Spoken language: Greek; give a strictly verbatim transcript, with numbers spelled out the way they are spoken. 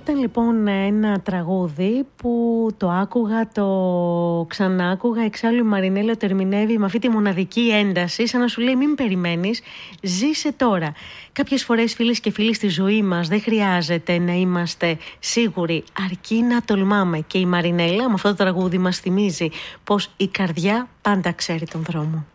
Ήταν λοιπόν ένα τραγούδι που το άκουγα, το ξανάκουγα. Εξάλλου η Μαρινέλα το ερμηνεύει με αυτή τη μοναδική ένταση, σαν να σου λέει μην περιμένεις, ζήσε τώρα. Κάποιες φορές, φίλες και φίλοι, στη ζωή μας δεν χρειάζεται να είμαστε σίγουροι, αρκεί να τολμάμε. Και η Μαρινέλα με αυτό το τραγούδι μας θυμίζει πως η καρδιά πάντα ξέρει τον δρόμο.